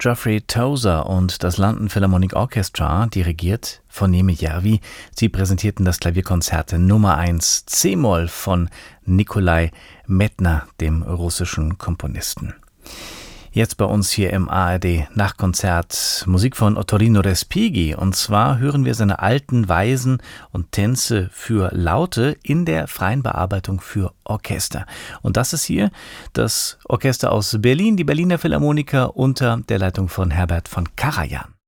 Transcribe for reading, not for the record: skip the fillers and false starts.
Geoffrey Tozer und das London Philharmonic Orchestra, dirigiert von Neeme Järvi. Sie präsentierten das Klavierkonzert Nummer 1 C-Moll von Nikolai Medtner, dem russischen Komponisten. Jetzt bei uns hier im ARD Nachtkonzert Musik von Ottorino Respighi. Und zwar hören wir seine alten Weisen und Tänze für Laute in der freien Bearbeitung für Orchester. Und das ist hier das Orchester aus Berlin, die Berliner Philharmoniker unter der Leitung von Herbert von Karajan.